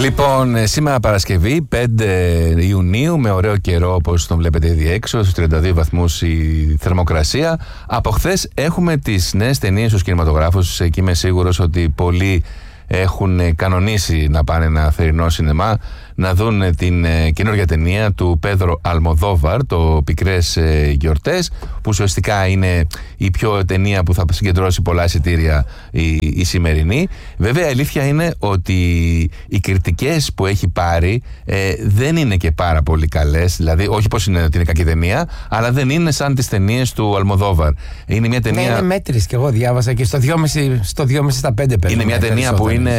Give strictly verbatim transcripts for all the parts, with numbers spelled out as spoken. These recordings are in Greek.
Λοιπόν, σήμερα Παρασκευή πέντε Ιουνίου, με ωραίο καιρό όπως τον βλέπετε ήδη έξω, στους τριάντα δύο βαθμούς η θερμοκρασία. Από χθες έχουμε τις νέες ταινίες στους κινηματογράφους. Εκεί είμαι σίγουρος ότι πολλοί έχουν κανονίσει να πάνε ένα θερινό σινεμά να δουν την ε, καινούργια ταινία του Πέδρο Αλμοδόβαρ, το Πικρές ε, Γιορτές, που ουσιαστικά είναι η πιο ταινία που θα συγκεντρώσει πολλά εισιτήρια η, η σημερινή. Βέβαια, η αλήθεια είναι ότι οι κριτικές που έχει πάρει ε, δεν είναι και πάρα πολύ καλές. Δηλαδή, όχι πως είναι, είναι κακή ταινία, αλλά δεν είναι σαν τις ταινίες του Αλμοδόβαρ. Είναι μια ταινία. Ναι, είναι μέτρης, και εγώ διάβασα και στο δυόμισι στα πέντε πέρα. Είναι μια ταινία που είναι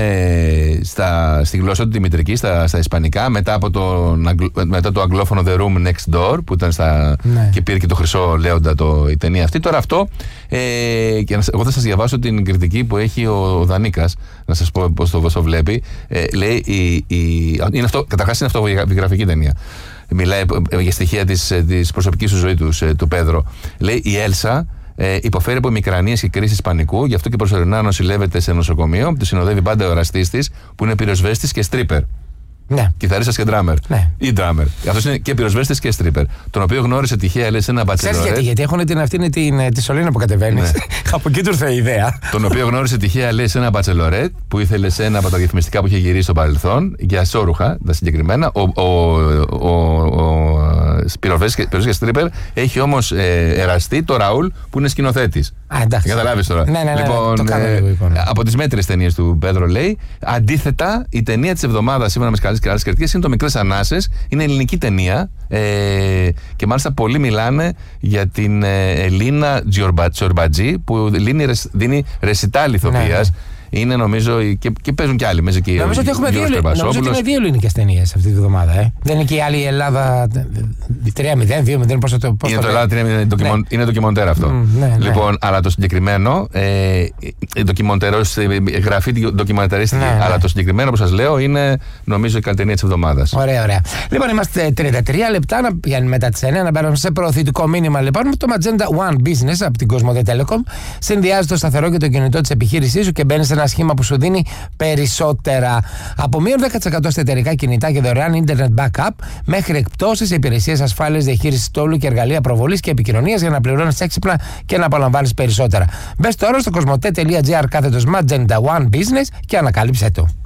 στα, στη γλώσσα του τη μητρική, στα, στα ισπανικά. Μετά, από το, μετά το αγγλόφωνο The Room Next Door, που ήταν στα, ναι. και πήρε και το χρυσό λέοντα το, η ταινία αυτή. Τώρα αυτό, ε, και εγώ θα σας διαβάσω την κριτική που έχει ο, ο Δανίκας, να σας πω πώς το, πώς το βλέπει. Ε, λέει, η, η, είναι αυτό, καταρχάς είναι αυτοβιογραφική ταινία. Μιλάει για στοιχεία της, της προσωπικής του ζωής του, του Πέδρο. Λέει, η Έλσα Ε, υποφέρει από μικρανίες και κρίσεις πανικού, γι' αυτό και προσωρινά νοσηλεύεται σε νοσοκομείο. Του συνοδεύει πάντα ο εραστής της, που είναι πυροσβέστης και στρίπερ. Ναι. Κιθαρίστας και ντράμερ. Ναι. Ή ντράμερ. Αυτός είναι και πυροσβέστης και στρίπερ. Τον οποίο γνώρισε τυχαία, λέει, σε ένα μπατσελορέτ. Ξέρεις γιατί, γιατί έχουν την, αυτή είναι την, τη σωλήνα που κατεβαίνει. Ναι. Από εκεί του ήρθε η ιδέα. Τον οποίο γνώρισε τυχαία, λέει, σε ένα μπατσελορέτ που ήθελε σε ένα από τα διαφημιστικά που είχε γυρίσει στο παρελθόν, για σόρουχα τα συγκεκριμένα. Ο, ο, ο, ο, ο πυροσβέστης και στρίπερ έχει όμως ε, εραστεί το Ραούλ, που είναι σκηνοθέτης. Α, εντάξει. Καταλάβεις τώρα. Ναι, ναι, ναι, λοιπόν, το κάνω ε, λίγο εικόνα. Από τις μέτρες ταινίες του Πέδρο, λέει. Αντίθετα, η ταινία της εβδομάδας, σύμφωνα με τις καλές κριτικές, είναι το Μικρές Ανάσες. Είναι ελληνική ταινία. Ε, και μάλιστα πολλοί μιλάνε για την ε, Ελίνα Τζορμπατζή, που δίνει, δίνει ρεσιτάλ ηθοποιίας. Ναι, ναι. Είναι, νομίζω, και, και παίζουν κι άλλοι. Μέσα και νομίζω ότι έχουμε δύο, νομίζω ότι είναι δύο ελληνικές ταινίες αυτή τη βδομάδα. Ε. Δεν είναι και η άλλη η Ελλάδα τρία μηδέν, δύο μηδέν, πώς θα το πω. Είναι το Ελλάδα τρία μηδέν, είναι, είναι ντοκιμοντέρ αυτό. Mm, ναι, ναι. Λοιπόν, αλλά το συγκεκριμένο, ε, ντοκιμοντερό, γραφή ντοκιμοντερίστικη, ναι, αλλά ναι. το συγκεκριμένο που σας λέω είναι, νομίζω, η καλή ταινία της εβδομάδας. Ωραία, ωραία. Λοιπόν, είμαστε τριάντα τρία λεπτά να, μετά τις εννιά να μπαίνουμε σε προωθητικό μήνυμα. Λοιπόν, με το Magenta One Business από την Cosmote Telecom συνδυάζει το σταθερό και το κινητό της επιχείρησής σου και μπαίνει σε ένα σχήμα που σου δίνει περισσότερα. Από μείον δέκα τοις εκατό στα εταιρικά κινητά και δωρεάν internet backup, μέχρι εκπτώσεις, υπηρεσίες ασφάλειας, διαχείρισης τόλου και εργαλεία προβολής και επικοινωνίας για να πληρώνεις έξυπνα και να απολαμβάνεις περισσότερα. Μπες τώρα στο cosmote.gr κάθετος Magenta One Business και ανακάλυψέ το.